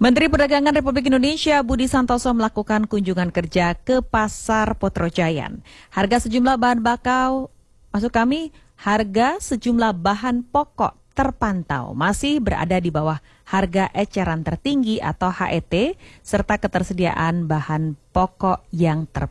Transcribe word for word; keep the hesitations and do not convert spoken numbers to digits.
Menteri Perdagangan Republik Indonesia Budi Santoso melakukan kunjungan kerja ke Pasar Potrojayan. Harga sejumlah bahan bakau, maksud kami, harga sejumlah bahan pokok terpantau masih berada di bawah harga eceran tertinggi atau H E T serta ketersediaan bahan pokok yang terpantau.